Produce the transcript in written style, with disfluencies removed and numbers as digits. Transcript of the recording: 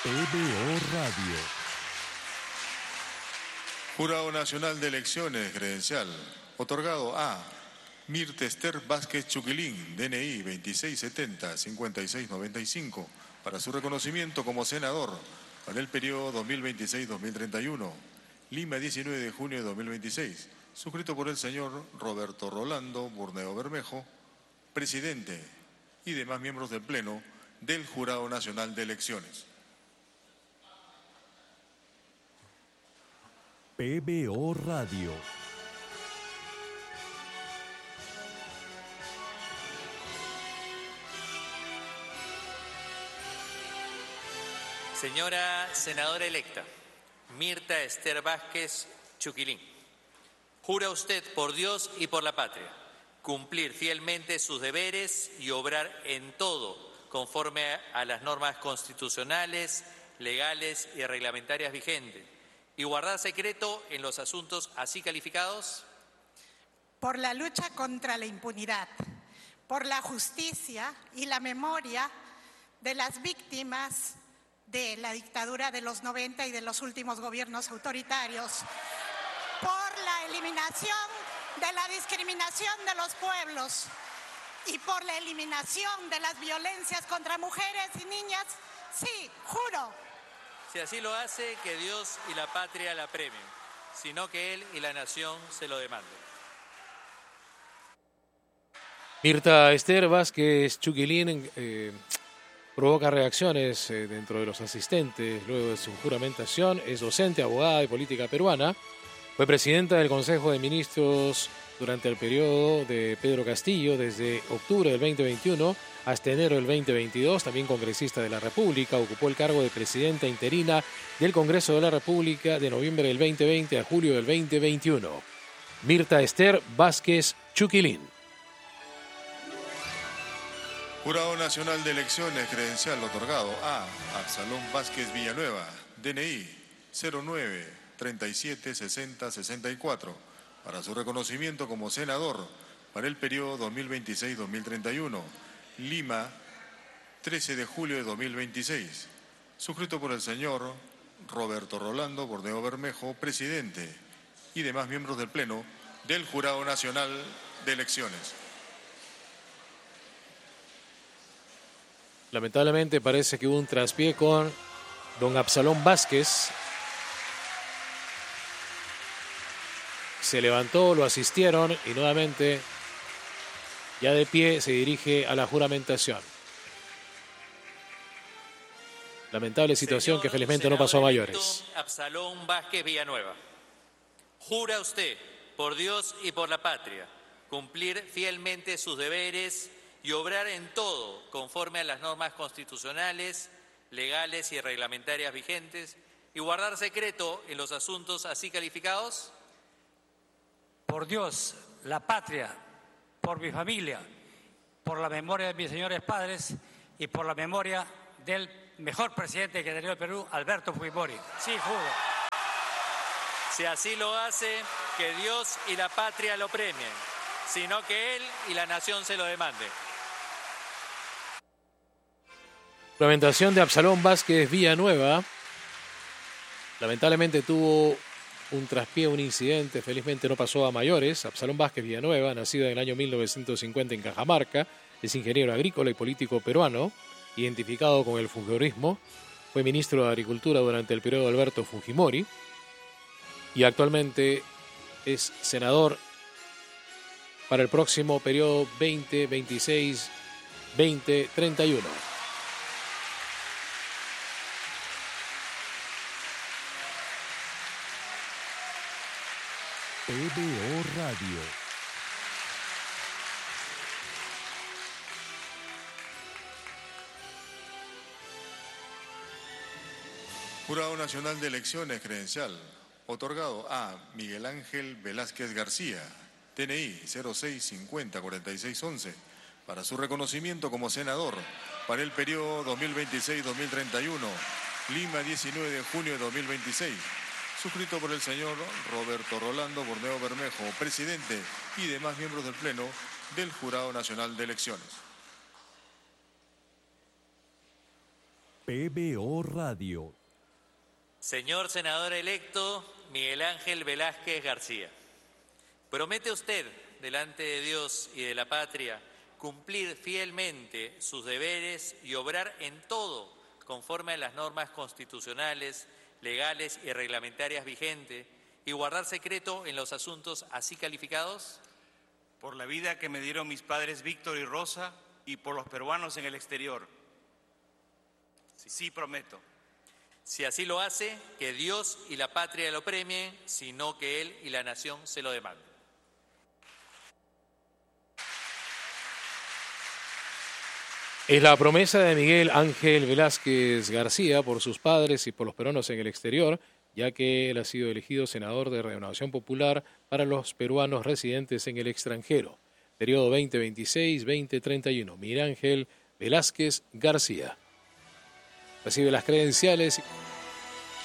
PBO Radio. Jurado Nacional de Elecciones Credencial, otorgado a Mirta Esther Vázquez Chuquilín, DNI 2670-5695, para su reconocimiento como senador para el periodo 2026-2031, Lima, 19 de junio de 2026, suscrito por el señor Roberto Rolando Burneo Bermejo, presidente, y demás miembros del Pleno del Jurado Nacional de Elecciones. PBO Radio. Señora senadora electa, Mirta Esther Vázquez Chuquilín, ¿jura usted por Dios y por la patria cumplir fielmente sus deberes y obrar en todo conforme a las normas constitucionales, legales y reglamentarias vigentes, y guardar secreto en los asuntos así calificados? Por la lucha contra la impunidad, por la justicia y la memoria de las víctimas de la dictadura de los 90 y de los últimos gobiernos autoritarios, por la eliminación de la discriminación de los pueblos y por la eliminación de las violencias contra mujeres y niñas, sí, juro. Si así lo hace, que Dios y la patria la premien, sino que Él y la nación se lo demanden. Mirta Esther Vázquez Chuquilín provoca reacciones dentro de los asistentes luego de su juramentación. Es docente, abogada y política peruana. Fue presidenta del Consejo de Ministros durante el periodo de Pedro Castillo, desde octubre del 2021 hasta enero del 2022. También congresista de la República. Ocupó el cargo de presidenta interina del Congreso de la República de noviembre del 2020 a julio del 2021. Mirta Esther Vázquez Chuquilín. Jurado Nacional de Elecciones Credencial, otorgado a Absalón Vázquez Villanueva, DNI 09-3760-64, para su reconocimiento como senador para el periodo 2026-2031, Lima, 13 de julio de 2026, suscrito por el señor Roberto Rolando Burneo Bermejo, presidente, y demás miembros del Pleno del Jurado Nacional de Elecciones. Lamentablemente parece que hubo un traspié con don Absalón Vázquez. Se levantó, lo asistieron y nuevamente, ya de pie, se dirige a la juramentación. Lamentable situación que felizmente no pasó a mayores. Absalón Vázquez Villanueva, ¿jura usted por Dios y por la patria cumplir fielmente sus deberes y obrar en todo conforme a las normas constitucionales, legales y reglamentarias vigentes, y guardar secreto en los asuntos así calificados? Por Dios, la patria, por mi familia, por la memoria de mis señores padres y por la memoria del mejor presidente que ha tenido el Perú, Alberto Fujimori. Sí, juro. Si así lo hace, que Dios y la patria lo premien, sino que Él y la nación se lo demanden. Juramentación de Absalón Vázquez Villanueva. Lamentablemente tuvo un traspié, un incidente, felizmente no pasó a mayores. Absalón Vázquez Villanueva, nacido en el año 1950 en Cajamarca, es ingeniero agrícola y político peruano, identificado con el fujorismo. Fue ministro de Agricultura durante el periodo de Alberto Fujimori y actualmente es senador para el próximo periodo 2026-2031. PBO Radio. Jurado Nacional de Elecciones Credencial, otorgado a Miguel Ángel Velázquez García, DNI 06504611, para su reconocimiento como senador para el periodo 2026-2031, Lima, 19 de junio de 2026, suscrito por el señor Roberto Rolando Burneo Bermejo, presidente, y demás miembros del Pleno del Jurado Nacional de Elecciones. PBO Radio. Señor senador electo Miguel Ángel Velázquez García, ¿promete usted, delante de Dios y de la patria, cumplir fielmente sus deberes y obrar en todo conforme a las normas constitucionales, legales y reglamentarias vigentes y guardar secreto en los asuntos así calificados? Por la vida que me dieron mis padres Víctor y Rosa y por los peruanos en el exterior. Sí, prometo. Si así lo hace, que Dios y la patria lo premien, sino que él y la nación se lo demanden. Es la promesa de Miguel Ángel Velázquez García por sus padres y por los peruanos en el exterior, ya que él ha sido elegido senador de Renovación Popular para los peruanos residentes en el extranjero. Periodo 2026-2031. Miguel Ángel Velázquez García recibe las credenciales.